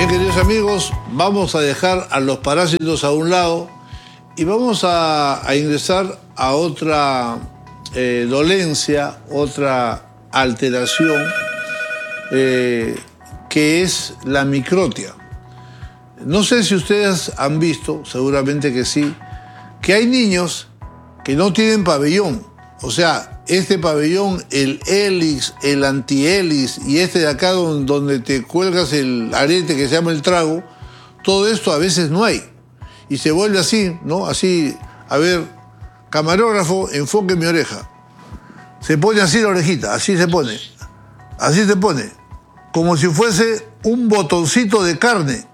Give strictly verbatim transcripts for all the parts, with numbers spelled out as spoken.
Bien, queridos amigos, vamos a dejar a los parásitos a un lado y vamos a, a ingresar a otra eh, dolencia, otra alteración, eh, que es la microtia. No sé si ustedes han visto, seguramente que sí, que hay niños que no tienen pabellón. O sea, este pabellón, el hélix, el antihélix y este de acá donde, donde te cuelgas el arete que se llama el trago, todo esto a veces no hay. Y se vuelve así, ¿no? Así, a ver, camarógrafo, enfoque mi oreja. Se pone así la orejita, así se pone. Así se pone. Como si fuese un botoncito de carne.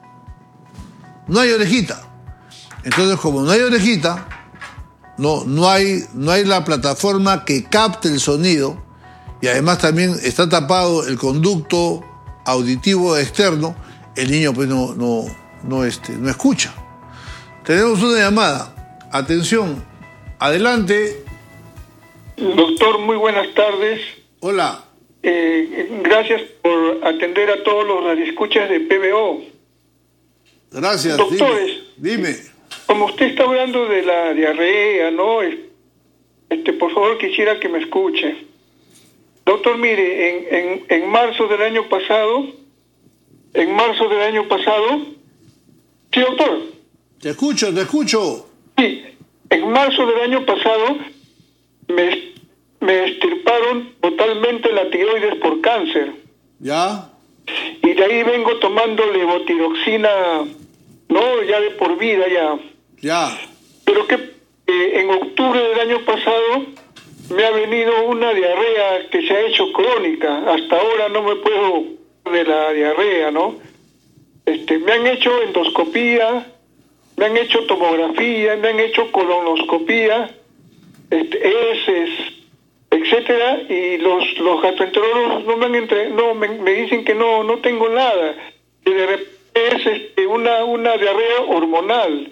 No hay orejita. Entonces, como no hay orejita, no, no, hay, no hay la plataforma que capte el sonido, y además también está tapado el conducto auditivo externo, el niño pues no, no, no, este, no escucha. Tenemos una llamada. Atención. Adelante. Doctor, muy buenas tardes. Hola. Eh, gracias por atender a todos los radioescuchas de P B O. Gracias. Doctores, dime, dime. Como usted está hablando de la diarrea, ¿no? Este, por favor, quisiera que me escuche. Doctor, mire, en, en, en marzo del año pasado, en marzo del año pasado, sí, doctor. Te escucho, te escucho. Sí, en marzo del año pasado me, me extirparon totalmente la tiroides por cáncer. ¿Ya? Y de ahí vengo tomando levotiroxina, no, ya de por vida ya. Ya. Pero que eh, en octubre del año pasado me ha venido una diarrea que se ha hecho crónica. Hasta ahora no me puedo de la diarrea, ¿no? Este, me han hecho endoscopía, me han hecho tomografía, me han hecho colonoscopía, este, heces, etcétera, y los los gastroenterólogos no me han entre, no me, me dicen que no no tengo nada, que de repente es este, una una diarrea hormonal.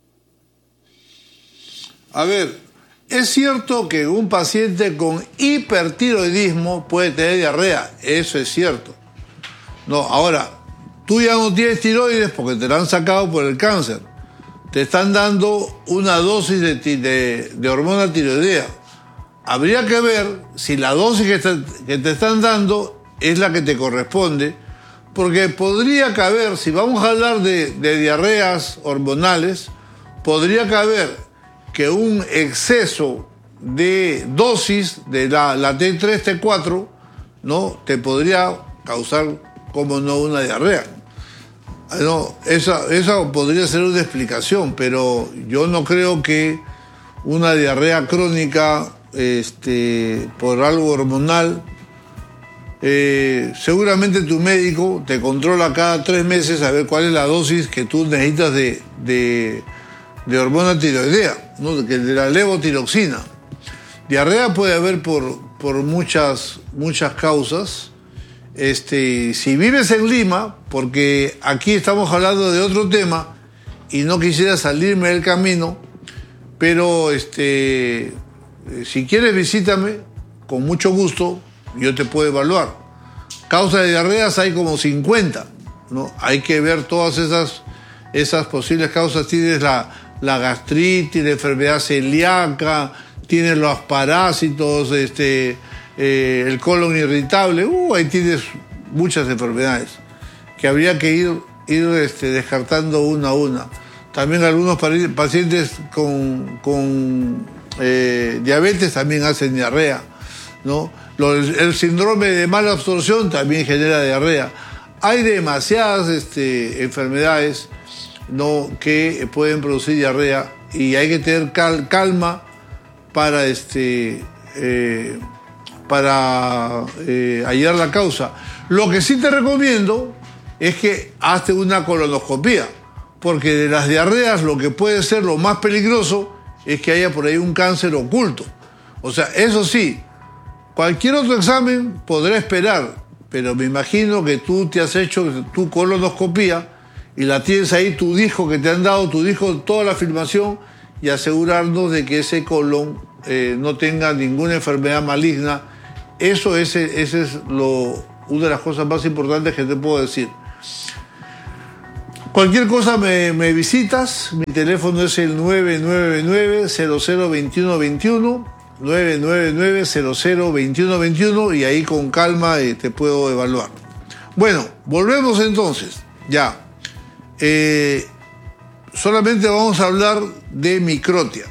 A ver, es cierto que un paciente con hipertiroidismo puede tener diarrea, eso es cierto. No, ahora, tú ya no tienes tiroides porque te la han sacado por el cáncer. Te están dando una dosis de, de, de hormona tiroidea. Habría que ver si la dosis que te, que te están dando es la que te corresponde, porque podría caber, si vamos a hablar de, de diarreas hormonales, podría caber que un exceso de dosis de la, la T tres, T cuatro, ¿no? Te podría causar, como no, una diarrea. No, esa, esa podría ser una explicación, pero yo no creo que una diarrea crónica este, por algo hormonal, eh, seguramente tu médico te controla cada tres meses a ver cuál es la dosis que tú necesitas de, de, de hormona tiroidea, ¿no? de, de la levotiroxina. Diarrea puede haber por, por muchas, muchas causas. Este, si vives en Lima, porque aquí estamos hablando de otro tema y no quisiera salirme del camino, pero este, si quieres visítame, con mucho gusto, yo te puedo evaluar. Causas de diarreas hay como cincuenta, ¿no? Hay que ver todas esas, esas posibles causas. Tienes la, la gastritis, la enfermedad celíaca, tienes los parásitos, este... Eh, el colon irritable, uh, ahí tienes muchas enfermedades que habría que ir, ir este, descartando una a una. También algunos pacientes con, con eh, diabetes también hacen diarrea, ¿no? Los, el síndrome de mala absorción también genera diarrea. Hay demasiadas este, enfermedades, ¿no? que pueden producir diarrea y hay que tener cal, calma para este... Eh, para eh, hallar la causa. Lo que sí te recomiendo es que hazte una colonoscopía, porque de las diarreas lo que puede ser lo más peligroso es que haya por ahí un cáncer oculto. O sea, eso sí, cualquier otro examen podrá esperar, pero me imagino que tú te has hecho tu colonoscopía y la tienes ahí, tu disco que te han dado, tu disco, toda la filmación, y asegurarnos de que ese colon eh, no tenga ninguna enfermedad maligna. Eso ese, ese es lo, una de las cosas más importantes que te puedo decir. Cualquier cosa me, me visitas, mi teléfono es el nueve nueve nueve, cero cero dos uno dos uno, nueve nueve nueve, cero cero dos uno dos uno, y ahí con calma eh, te puedo evaluar. Bueno, volvemos entonces, ya. Eh, solamente vamos a hablar de microtia.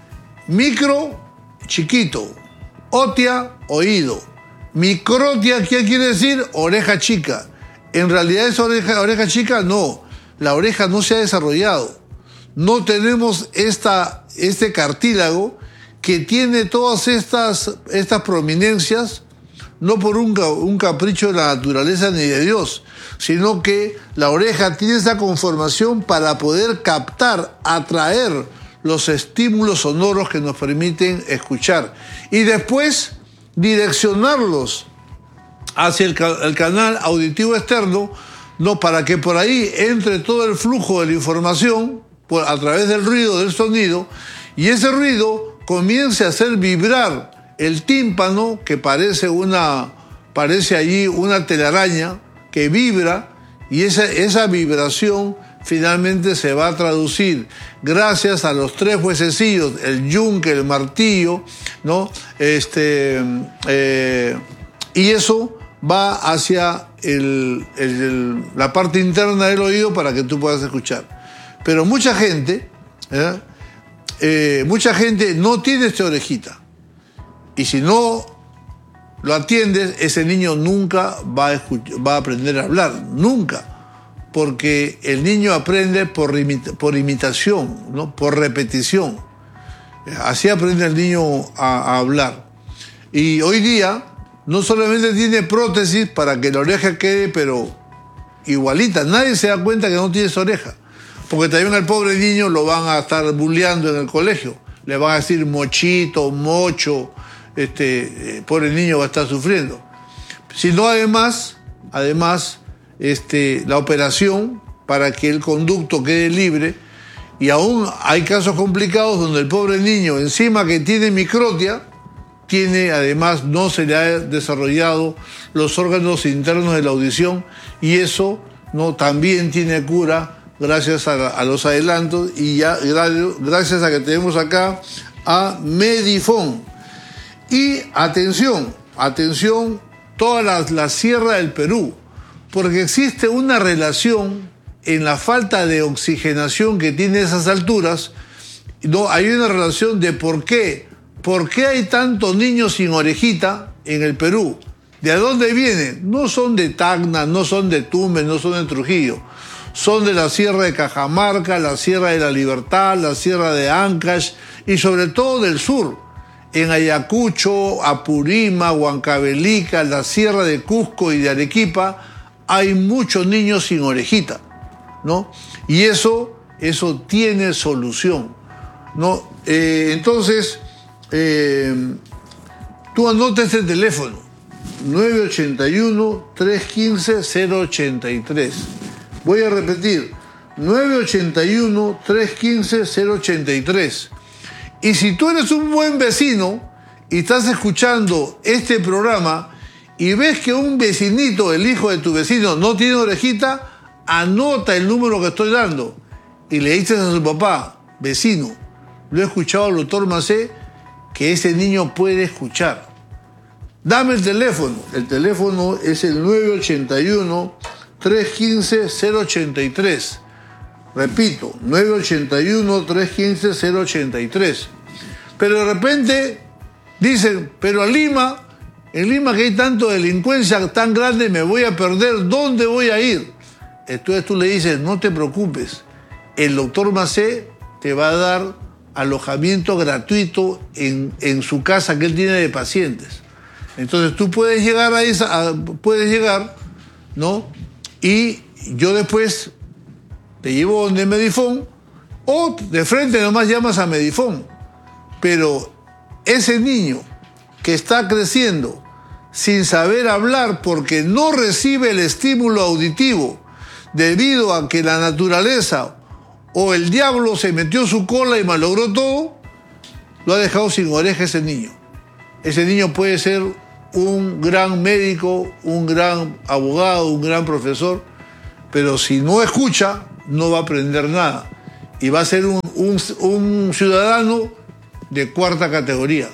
Micro, chiquito. Otia, oído. Microtia, ¿qué quiere decir? Oreja chica. En realidad esa oreja, oreja chica no. La oreja no se ha desarrollado. No tenemos esta, este cartílago que tiene todas estas, estas prominencias, no por un, un capricho de la naturaleza ni de Dios, sino que la oreja tiene esa conformación para poder captar, atraer los estímulos sonoros que nos permiten escuchar y después direccionarlos hacia el, el canal auditivo externo, no, para que por ahí entre todo el flujo de la información por, a través del ruido del sonido, y ese ruido comience a hacer vibrar el tímpano, que parece una parece allí una telaraña que vibra, y esa, esa vibración finalmente se va a traducir gracias a los tres huesecillos, el yunque, el martillo, ¿no? Este, eh, y eso va hacia el, el, el, la parte interna del oído para que tú puedas escuchar. Pero mucha gente, ¿eh? Eh, mucha gente no tiene esta orejita. Y si no lo atiendes, ese niño nunca va a, va a aprender a hablar, nunca. Porque el niño aprende por, imita, por imitación, ¿no? Por repetición. Así aprende el niño a, a hablar. Y hoy día no solamente tiene prótesis para que la oreja quede, pero igualita. Nadie se da cuenta que no tiene esa oreja. Porque también al pobre niño lo van a estar bulleando en el colegio. Le van a decir mochito, mocho. Este, eh, pobre niño va a estar sufriendo. Sino además, además, este, la operación para que el conducto quede libre. Y aún hay casos complicados donde el pobre niño, encima que tiene microtia, tiene, además, no se le ha desarrollado los órganos internos de la audición, y eso no también tiene cura gracias a, a los adelantos, y ya gracias a que tenemos acá a Medifón. Y atención, atención, toda la, la sierra del Perú, porque existe una relación en la falta de oxigenación que tiene esas alturas. No, hay una relación de por qué ¿Por qué hay tantos niños sin orejita en el Perú? ¿De dónde vienen? No son de Tacna, no son de Tumbes, no son de Trujillo. Son de la Sierra de Cajamarca, la Sierra de la Libertad, la Sierra de Ancash y sobre todo del sur. En Ayacucho, Apurima, Huancavelica, la Sierra de Cusco y de Arequipa hay muchos niños sin orejita, ¿no? Y eso, eso tiene solución, ¿no? Eh, entonces... Eh, tú anota este teléfono nueve ocho uno, tres uno cinco, cero ocho tres. Voy a repetir, nueve ocho uno, tres uno cinco, cero ocho tres. Y si tú eres un buen vecino y estás escuchando este programa y ves que un vecinito, el hijo de tu vecino, no tiene orejita, anota el número que estoy dando y le dices a su papá: vecino, lo he escuchado al doctor Macé, que ese niño puede escuchar. Dame el teléfono. El teléfono es el nueve ocho uno, tres uno cinco, cero ocho tres. Repito, nueve ocho uno, tres uno cinco, cero ocho tres. Pero de repente dicen, pero a Lima, en Lima que hay tanta delincuencia tan grande, me voy a perder, ¿dónde voy a ir? Entonces tú le dices, no te preocupes, el doctor Macé te va a dar alojamiento gratuito en, en su casa que él tiene de pacientes. Entonces tú puedes llegar a esa, a, puedes llegar, ¿no? Y yo después te llevo donde Medifón, o de frente nomás llamas a Medifón. Pero ese niño que está creciendo sin saber hablar porque no recibe el estímulo auditivo debido a que la naturaleza o el diablo se metió su cola y malogró todo, lo ha dejado sin oreja ese niño. Ese niño puede ser un gran médico, un gran abogado, un gran profesor, pero si no escucha, no va a aprender nada. Y va a ser un, un, un ciudadano de cuarta categoría.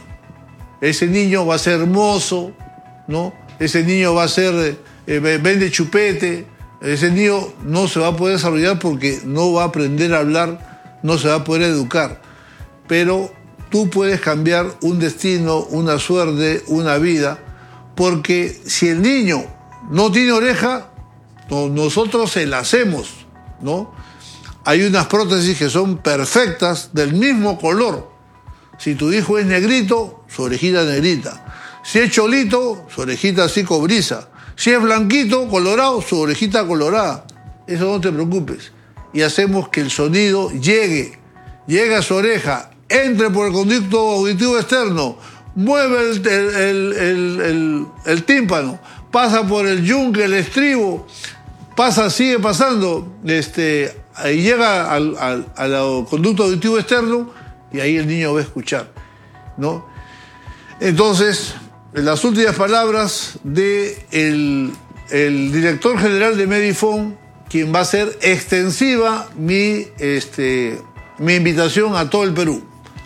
Ese niño va a ser hermoso, ¿no? Ese niño va a ser, eh, vende chupete. Ese niño no se va a poder desarrollar porque no va a aprender a hablar, no se va a poder educar. Pero tú puedes cambiar un destino, una suerte, una vida, porque si el niño no tiene oreja, no, nosotros se la hacemos, ¿no? Hay unas prótesis que son perfectas, del mismo color. Si tu hijo es negrito, su orejita negrita. Si es cholito, su orejita así cobriza. Si es blanquito, colorado, su orejita colorada. Eso no te preocupes. Y hacemos que el sonido llegue, llegue a su oreja, entre por el conducto auditivo externo, mueve el, el, el, el, el, el tímpano, pasa por el yunque, el estribo, pasa, sigue pasando, este, y llega al, al, al conducto auditivo externo y ahí el niño va a escuchar, ¿no? Entonces, las últimas palabras del de el director general de Medifone, quien va a hacer extensiva mi, este, mi invitación a todo el Perú.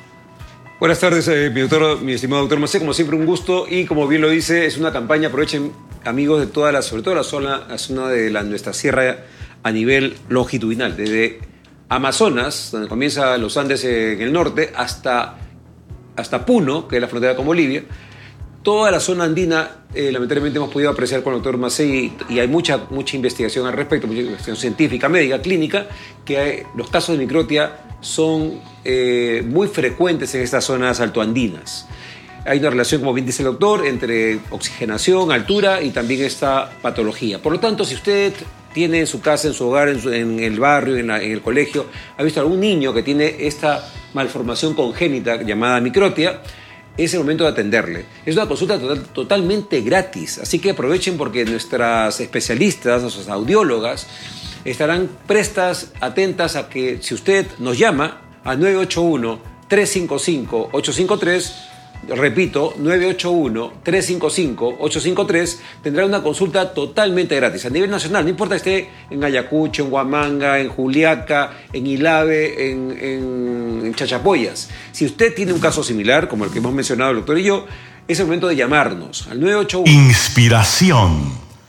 Buenas tardes, eh, mi, doctor, mi estimado doctor Macé, como siempre un gusto y como bien lo dice, es una campaña, aprovechen amigos de toda la, sobre todo la zona, la zona de la, nuestra sierra a nivel longitudinal, desde Amazonas, donde comienza los Andes en el norte, hasta, hasta Puno, que es la frontera con Bolivia. Toda la zona andina, eh, lamentablemente hemos podido apreciar con el doctor Macé y, y hay mucha, mucha investigación al respecto, mucha investigación científica, médica, clínica, que hay, los casos de microtia son eh, muy frecuentes en estas zonas altoandinas. Hay una relación, como bien dice el doctor, entre oxigenación, altura y también esta patología. Por lo tanto, si usted tiene en su casa, en su hogar, en, su, en el barrio, en, la, en el colegio, ha visto algún niño que tiene esta malformación congénita llamada microtia, es el momento de atenderle. Es una consulta total, totalmente gratis, así que aprovechen porque nuestras especialistas, nuestras audiólogas, estarán prestas, atentas a que si usted nos llama a nueve ocho uno, tres cinco cinco, ocho cinco tres, repito, nueve ocho uno, tres cinco cinco, ocho cinco tres, tendrá una consulta totalmente gratis a nivel nacional, no importa que esté en Ayacucho, en Huamanga, en Juliaca, en Ilave, en, en, en Chachapoyas. Si usted tiene un caso similar, como el que hemos mencionado el doctor y yo, es el momento de llamarnos al nueve ocho uno. Inspiración.